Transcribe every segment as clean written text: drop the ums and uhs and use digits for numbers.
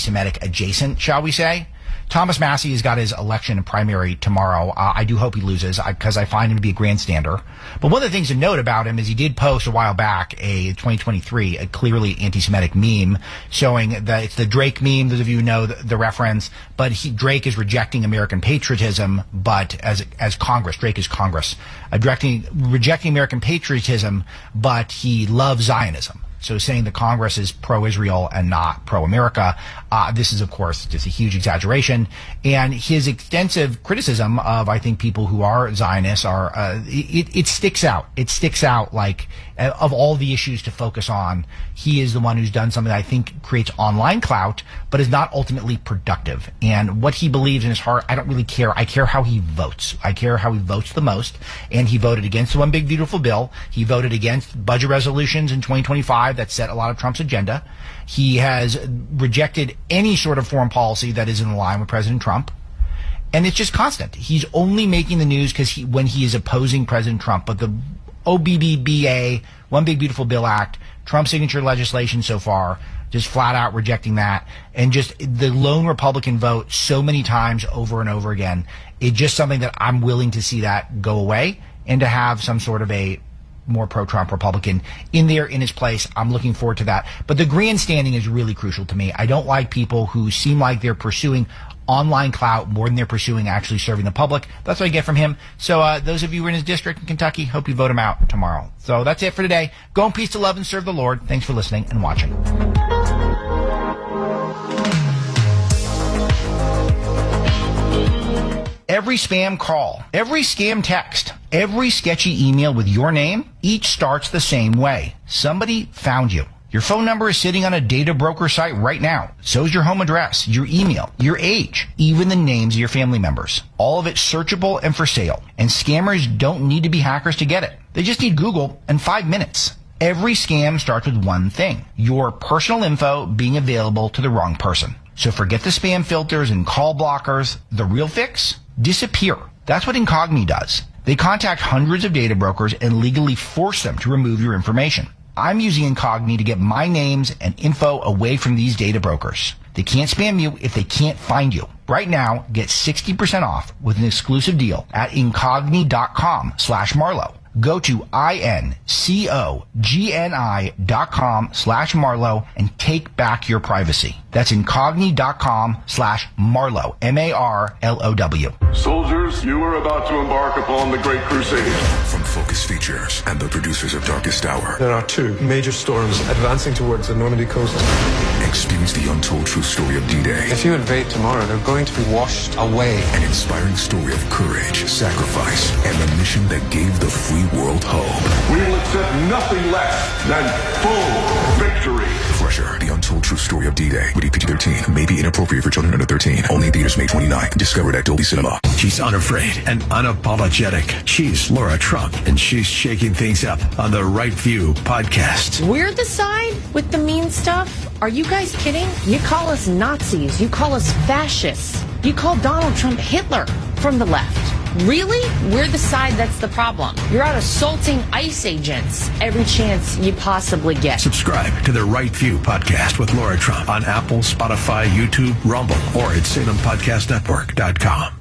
anti-Semitic adjacent, shall we say. Thomas Massie has got his election and primary tomorrow. I do hope he loses because I find him to be a grandstander. But one of the things to note about him is he did post a while back, 2023, a clearly anti-Semitic meme showing that it's the Drake meme. Those of you who know the reference, but Drake is rejecting American patriotism, but as Congress, Drake is Congress, rejecting American patriotism, but he loves Zionism. So saying that Congress is pro-Israel and not pro-America, this is, of course, just a huge exaggeration. And his extensive criticism of, I think, people who are Zionists it sticks out. It sticks out like, of all the issues to focus on, he is the one who's done something that I think creates online clout, but is not ultimately productive. And what he believes in his heart, I don't really care. I care how he votes. I care how he votes the most. And he voted against the One Big Beautiful Bill. He voted against budget resolutions in 2025 that set a lot of Trump's agenda. He has rejected any sort of foreign policy that is in line with President Trump. And it's just constant. He's only making the news when he is opposing President Trump. But the OBBBA, One Big Beautiful Bill Act, Trump signature legislation so far, just flat out rejecting that. And just the lone Republican vote so many times over and over again. It's just something that I'm willing to see that go away and to have some sort of a more pro-Trump Republican in his place. I'm looking forward to that. But the grandstanding is really crucial to me. I don't like people who seem like they're pursuing online clout more than they're pursuing actually serving the public. That's what I get from him. So those of you who are in his district in Kentucky, hope you vote him out tomorrow. So that's it for today. Go in peace to love and serve the Lord. Thanks for listening and watching. Every spam call, every scam text, every sketchy email with your name, each starts the same way. Somebody found you. Your phone number is sitting on a data broker site right now. So is your home address, your email, your age, even the names of your family members. All of it searchable and for sale. And scammers don't need to be hackers to get it. They just need Google and 5 minutes. Every scam starts with one thing: your personal info being available to the wrong person. So forget the spam filters and call blockers. The real fix? Disappear. That's what Incogni does. They contact hundreds of data brokers and legally force them to remove your information. I'm using Incogni to get my names and info away from these data brokers. They can't spam you if they can't find you. Right now, get 60% off with an exclusive deal at incogni.com/Marlowe. Go to incogni.com/Marlowe and take back your privacy. That's incogni.com/Marlowe. MARLOW. Soldiers, you are about to embark upon the Great Crusade. From Focus Features and the producers of Darkest Hour. There are 2 major storms advancing towards the Normandy coast. Experience the untold true story of D-Day. If you invade tomorrow, they're going to be washed away. An inspiring story of courage, sacrifice, and the mission that gave the free world hope. We will accept nothing less than full victory. Fresher, the untold true story of D-Day. Rated PG-13. May be inappropriate for children under 13. Only in theaters May 29. Discovered at Dolby Cinema. She's unafraid and unapologetic. She's Laura Trump, and she's shaking things up on the Right View podcast. We're the side with the mean stuff? Are you guys kidding? You call us Nazis. You call us fascists. You call Donald Trump Hitler from the left. Really? We're the side that's the problem. You're out assaulting ICE agents every chance you possibly get. Subscribe to the Right View podcast with Laura Trump on Apple, Spotify, YouTube, Rumble, or at SalemPodcastNetwork.com.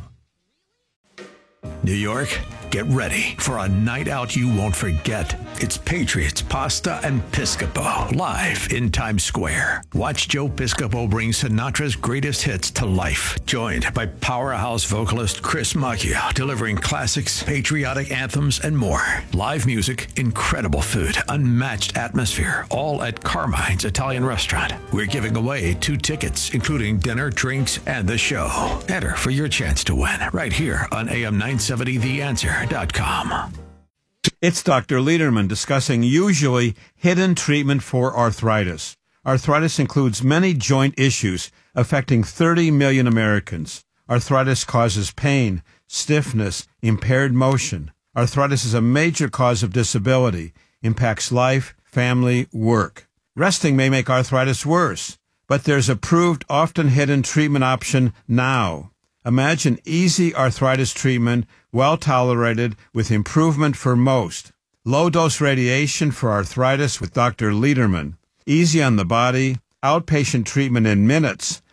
New York, get ready for a night out you won't forget. It's Patriots, Pasta, and Piscopo, live in Times Square. Watch Joe Piscopo bring Sinatra's greatest hits to life, joined by powerhouse vocalist Chris Macchio, delivering classics, patriotic anthems, and more. Live music, incredible food, unmatched atmosphere, all at Carmine's Italian Restaurant. We're giving away 2 tickets, including dinner, drinks, and the show. Enter for your chance to win right here on AM970TheAnswer.com. It's Dr. Lederman discussing usually hidden treatment for arthritis. Arthritis includes many joint issues affecting 30 million Americans. Arthritis causes pain, stiffness, impaired motion. Arthritis is a major cause of disability, impacts life, family, work. Resting may make arthritis worse, but there's a proved, often hidden treatment option now. Imagine easy arthritis treatment, well tolerated, with improvement for most. Low-dose radiation for arthritis with Dr. Lederman. Easy on the body, outpatient treatment in minutes.